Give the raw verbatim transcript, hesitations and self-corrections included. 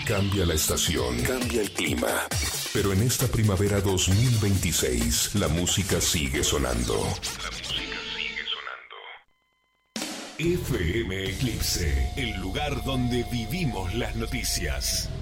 Cambia la estación, cambia el clima. Pero en esta primavera dos mil veintiséis, la música sigue sonando. La música sigue sonando. F M Eclipse, el lugar donde vivimos las noticias.